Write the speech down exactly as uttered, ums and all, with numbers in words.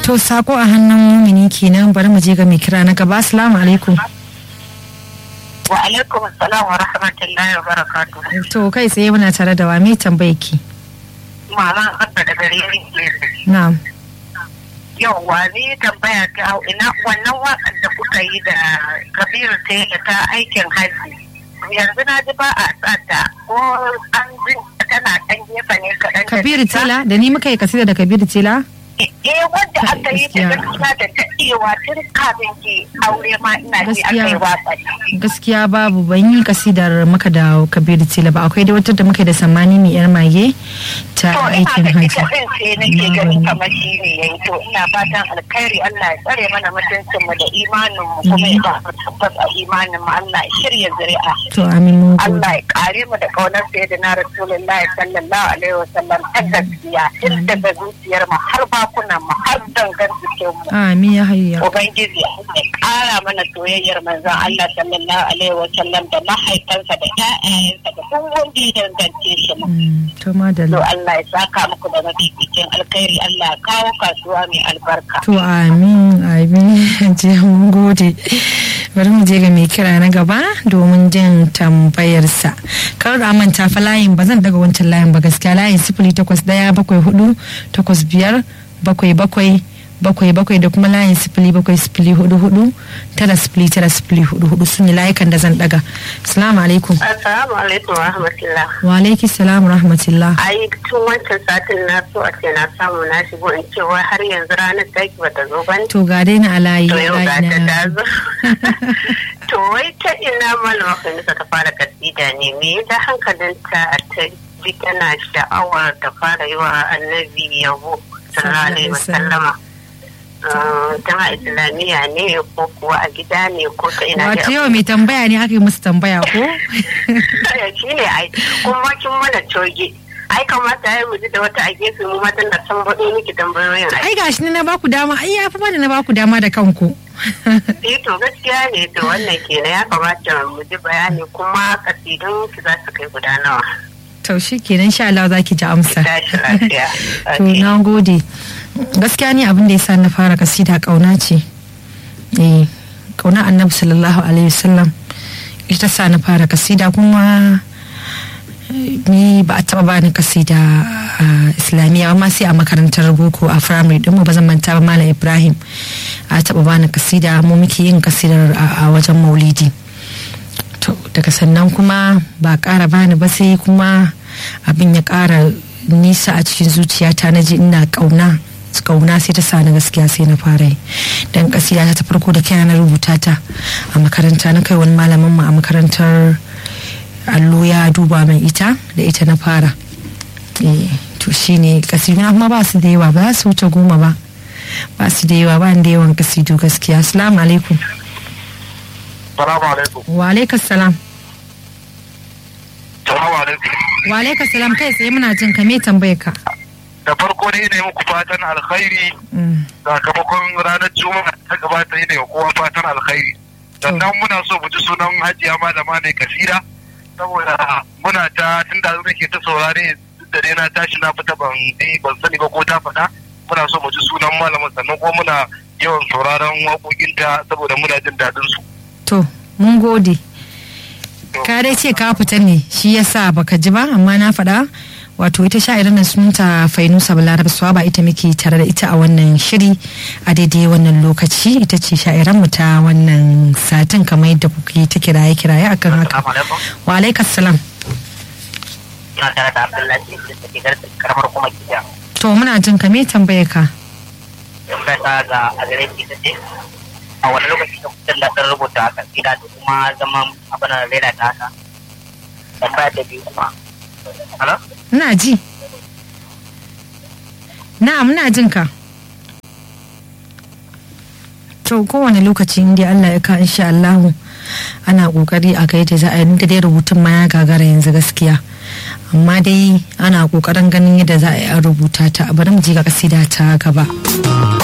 To sako a hannun mumini kenan, bari mu je ga mai kira na gaba. Assalamu alaikum. Wa alaikum assalam wa rahmatullahi wa barakatuh. To kai tsaye muna tare da wa mai tambaye ki? Mama Abba da gare ni. Na'am. Yawwa ni tambaya ta ina wannan waƙar da kuka yi da Kabiru Tela ta aikin haji. Yanzu na ji ba a tsata ko an ji tana ɗan gefe ne kaɗan. Kabiru Tela da ni muka yi kasida da Kabiru Tela? Eh wanda aka yi ta gaskiya da daɗewa tun kafin ki aure ma ina ji aka yi waƙar. Gaskiya babu, ban yi kasidar maka da Kabiru Tela ba. Akwai dai wata da muka da Sammani mai yar mage ta aikin haji. To ina da ita sai nake ganin kamar shi ne yayi. To ina fatan alkhairi Allah ya tsare mana mutuncin mu da imanin mu kuma ya ba mu tabbas a imanin mu, Allah ya shirya zuri'a. To amin mun gode. Allah ya kare mu da kaunar sayyidina Rasulullahi sallallahu alaihi wasallam ta gaskiya tun daga zuciyar mu har bakunan mu har dangan jikin mu. Amin ya hayya. Ubangiji ya kara mana soyayyar manzon Allah sallallahu alaihi wasallam da mahaifansa da ƴaƴayensa da duk wanda ya dangance shi mu. To madalla. To Allah ya saka muku da mafificin alkhairi, Allah ya kawo kasuwa mai albarka. To amin amin je mun gode. Bari mu je ga mai kira na gaba domin jin tambayarsa. Kar da manta fa layin ba zan daga wancan layin ba gaskiya, layin sifili takwas ɗaya bakwai hudu takwas biyar bakwai bakwai bakwai bakwai da kuma layin sifili bakwai sifili hudu hudu tara sifili tara sifili hudu hudu su ne layukan da zan daga. Assalamu alaikum. Assalamu alaikum wa rahmatullah. Wa alaikum salam wa rahmatullah. Ai tun wancan satin na so a ce na samu na shigo in cewa har yanzu ranar taki bata zo ba. To ga dai na alayi. To yau ga ta ta zo. To wai ta ina malama kan ta fara kasida ne, me ya hankalinta ta ji tana sha'awar ta fara yi wa annabi yabo sallallahu alaihi wasallama. Tana islamiyya ne ko kuwa a gida ne ko ta ina. Wato yau mai tambaya ne aka yi musu tambaya ko? Shi ne ai kuma kin mana coge. Ai kamata ya muji da wata a gefe mu matan da tambayo miki tambayoyin. Ai gashi ne na baku dama, ai ya fi ma da na baku dama da kanku. Eh to gaskiya ne, to wannan kenan ya kamata mu ji bayani kuma kasidun ki za su kai guda nawa. To shi kenan insha Allah za ki ji amsa. Tashi lafiya. To na gode. Gaskiya ne abin da yasa na fara kasida kauna ce. Eh kauna Annabi sallallahu alaihi wasallam ita sa na fara kasida, kuma ni ba a taba bani kasida a islamiyya amma sai a makarantar boko a firamare din mu, ba zan manta ba Malam Ibrahim a taba bani kasida, mu muke yin kasidar a wajen maulidi. To daga sannan kuma ba ƙara bani ba, sai kuma abin ya ƙara nisa a cikin zuciyata, na ji ina ƙauna kauna sai ta sani gaskiya sai na fara yi. Dan kasida ta farko da kaina na rubuta ta a makaranta, na kai wani malamin mu a makarantar allo ya duba mai ita, da ita na fara. Eh to shine kasiduna kuma ba su da yawa, ba su wuce goma ba, ba su da yawa, ba da yawan kasidu gaskiya. Assalamu alaikum. Salamu alaikum. Wa alaikum salam. Salamu alaikum. Wa alaikum salam, kai tsaye muna jin ka, me tambaye ka? Da farko ne ne muku fatan alkhairi sakamakon ranar juma'a ta gabata ne ga kowa fatan alkhairi. Sannan muna so mu ji sunan hajiya malama mai kasida, saboda muna ta tunda nake ta saurare da dai na tashi na fita ban ban sani ba ko ta faɗa. Muna so mu ji sunan malamin, sannan kuma muna yawan sauraron waƙoƙinta saboda muna jin daɗin su. To mun gode. Ka dai ce ka fita ne shi yasa baka ji ba, amma na faɗa. Wato ita sha'irar nan sunanta Fainusa Balarabe Swaba, ita muke tare da ita a wannan shiri a daidai wannan lokaci. Ita ce sha'irar mu ta wannan satin kamar yadda kuke ta kiraye kiraye akan haka. Wa alaikas salam. Ina tare da Abdullahi da ke garta karamar kuma gida. To muna jin ka, me tambaye ka? Tambaya ta ga a gare ki ta ce a wani lokaci da kuka da rubuta a kasida da kuma zaman abin da rera ta haka. Tambaya ta biyu kuma. Hello? Ina ji. Na'am, ina jin ka. To kowane lokaci inda Allah ya ka insha Allah ana kokari a gaida za a yi, da dai rubutun ma ya gagara yanzu gaskiya. Amma dai ana kokarin ganin yadda za a yi a rubuta ta. Bari mu ji ga kasida ta gaba.